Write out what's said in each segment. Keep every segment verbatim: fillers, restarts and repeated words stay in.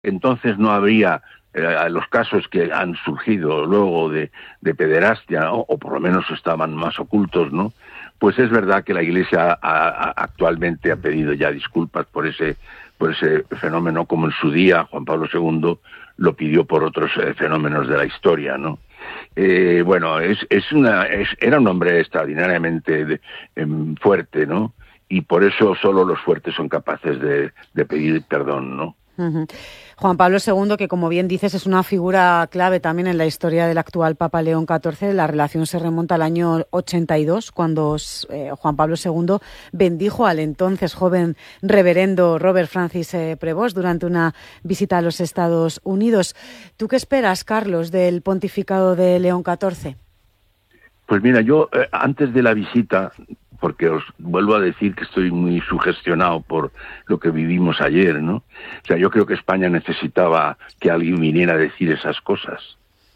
entonces no habría eh, los casos que han surgido luego de, de pederastia, ¿no? O por lo menos estaban más ocultos, ¿no? Pues es verdad que la Iglesia ha, ha, actualmente ha pedido ya disculpas por ese, por ese fenómeno, como en su día Juan Pablo segundo lo pidió por otros eh, fenómenos de la historia, ¿no? Eh, bueno, es, es una, es, era un hombre extraordinariamente de, eh, fuerte, ¿no? Y por eso solo los fuertes son capaces de, de pedir perdón, ¿no? Uh-huh. Juan Pablo segundo, que como bien dices es una figura clave también en la historia del actual Papa León catorce. La relación se remonta al año ochenta y dos, cuando eh, Juan Pablo segundo bendijo al entonces joven reverendo Robert Francis eh, Prevost durante una visita a los Estados Unidos. ¿Tú qué esperas, Carlos, del pontificado de León catorce? Pues mira, yo eh, antes de la visita, porque os vuelvo a decir que estoy muy sugestionado por lo que vivimos ayer, ¿no? O sea, yo creo que España necesitaba que alguien viniera a decir esas cosas.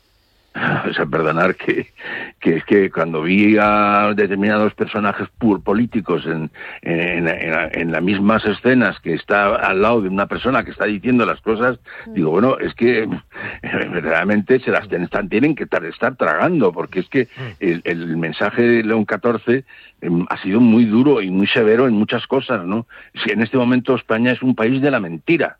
O sea, perdonar que, que es que cuando vi a determinados personajes pur políticos en, en, en, en las mismas escenas, que está al lado de una persona que está diciendo las cosas, digo, bueno, es que realmente se las están, tienen que estar, estar tragando, porque es que el, el mensaje de León catorce eh, ha sido muy duro y muy severo en muchas cosas, ¿no? Si en este momento España es un país de la mentira.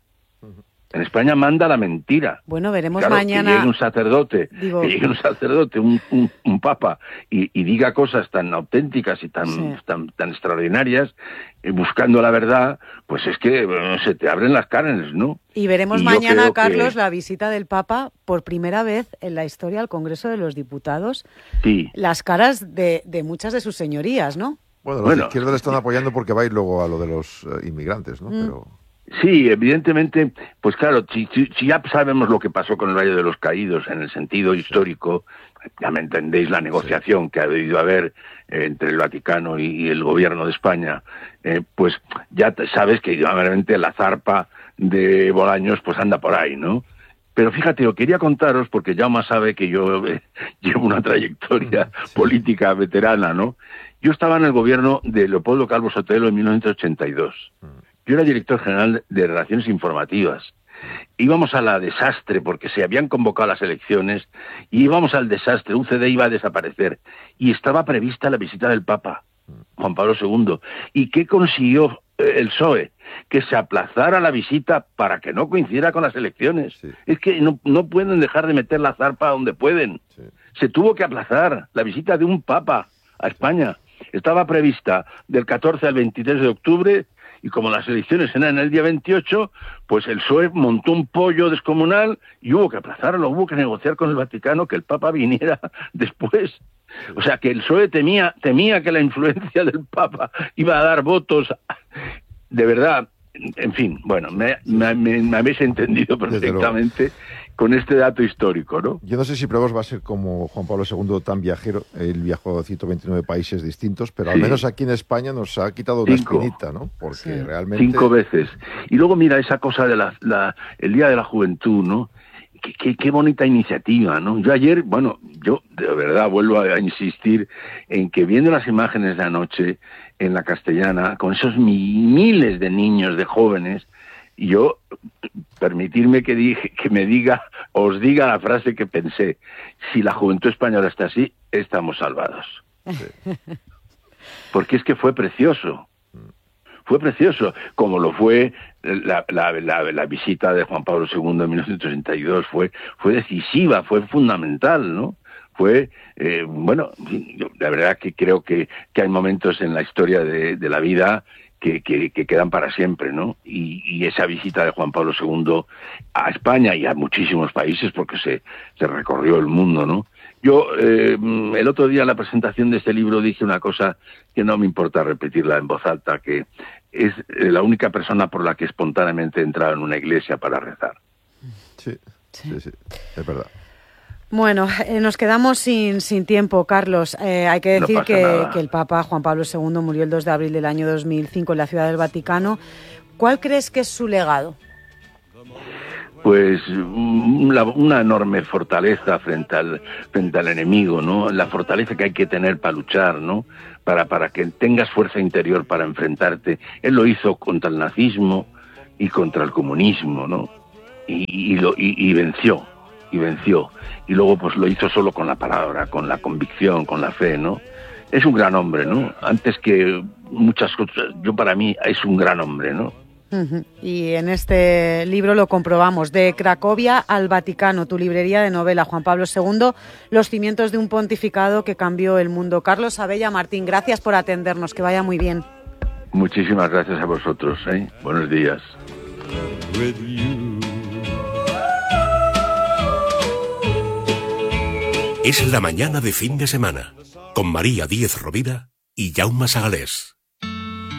En España manda la mentira. Bueno, veremos claro, mañana. Que llegue un sacerdote, Digo... que llegue un sacerdote, un, un, un papa, y, y diga cosas tan auténticas y tan, sí. tan, tan extraordinarias, eh, buscando la verdad, pues es que bueno, se te abren las carnes, ¿no? Y veremos y mañana, Carlos, que... la visita del Papa por primera vez en la historia al Congreso de los Diputados. Sí. Las caras de, de muchas de sus señorías, ¿no? Bueno, los bueno, de izquierda le están apoyando porque va a ir luego a lo de los uh, inmigrantes, ¿no? Mm. Pero... Sí, evidentemente, pues claro, si, si, si ya sabemos lo que pasó con el Valle de los Caídos en el sentido histórico, ya me entendéis la negociación sí. que ha debido haber eh, entre el Vaticano y, y el gobierno de España, eh, pues ya sabes que realmente la zarpa de Bolaños pues anda por ahí, ¿no? Pero fíjate, yo quería contaros, porque Jaume sabe que yo eh, llevo una trayectoria sí. política veterana, ¿no? Yo estaba en el gobierno de Leopoldo Calvo Sotelo en mil novecientos ochenta y dos. Mm. Yo era director general de Relaciones Informativas. Íbamos a la desastre porque se habían convocado las elecciones y íbamos al desastre. U C D iba a desaparecer y estaba prevista la visita del Papa, Juan Pablo segundo. ¿Y qué consiguió el P S O E? Que se aplazara la visita para que no coincidiera con las elecciones. Sí. Es que no, no pueden dejar de meter la zarpa donde pueden. Sí. Se tuvo que aplazar la visita de un Papa a España. Estaba prevista del catorce al veintitrés de octubre. Y como las elecciones eran el día veintiocho, pues el P S O E montó un pollo descomunal y hubo que aplazarlo, hubo que negociar con el Vaticano que el Papa viniera después. O sea, que el P S O E temía, temía que la influencia del Papa iba a dar votos. De verdad, en fin, bueno, me, me, me, me habéis entendido perfectamente con este dato histórico, ¿no? Yo no sé si Prevost va a ser como Juan Pablo segundo tan viajero. Él viajó a ciento veintinueve países distintos, pero al sí. menos aquí en España nos ha quitado una Cinco. espinita, ¿no? Porque sí. realmente... Cinco veces. Y luego mira esa cosa de la, la el Día de la Juventud, ¿no? Qué, qué, qué bonita iniciativa, ¿no? Yo ayer, bueno, yo de verdad vuelvo a insistir en que viendo las imágenes de anoche en la Castellana, con esos miles de niños, de jóvenes, yo, permitirme que, dije, que me diga, os diga la frase que pensé, si la juventud española está así, estamos salvados. Sí. Porque es que fue precioso, fue precioso, como lo fue la, la, la, la visita de Juan Pablo segundo en mil novecientos ochenta y dos, fue, fue decisiva, fue fundamental, ¿no? Fue, eh, bueno, la verdad que creo que, que hay momentos en la historia de, de la vida que, que, que quedan para siempre, ¿no? Y, y esa visita de Juan Pablo segundo a España y a muchísimos países, porque se, se recorrió el mundo, ¿no? Yo, eh, el otro día en la presentación de este libro dije una cosa que no me importa repetirla en voz alta, que es la única persona por la que espontáneamente he entrado en una iglesia para rezar. Sí, sí, sí, es verdad. Bueno, eh, nos quedamos sin, sin tiempo, Carlos. Eh, hay que decir no que, que el Papa Juan Pablo segundo murió el dos de abril del año dos mil cinco en la Ciudad del Vaticano. ¿Cuál crees que es su legado? Pues una, una enorme fortaleza frente al, frente al enemigo, ¿no? La fortaleza que hay que tener para luchar, ¿no? Para, para que tengas fuerza interior para enfrentarte. Él lo hizo contra el nazismo y contra el comunismo, ¿no? y, y, lo, y, y venció, y venció. Y luego pues lo hizo solo con la palabra, con la convicción, con la fe, ¿no? Es un gran hombre, ¿no? Antes que muchas cosas, yo para mí es un gran hombre, ¿no? Uh-huh. Y en este libro lo comprobamos, de Cracovia al Vaticano, tu librería de novela, Juan Pablo segundo, los cimientos de un pontificado que cambió el mundo. Carlos Abella Martín, gracias por atendernos, que vaya muy bien. Muchísimas gracias a vosotros, ¿eh? Buenos días. Es la mañana de fin de semana, con María Díez Rovira y Jaume Sagalés.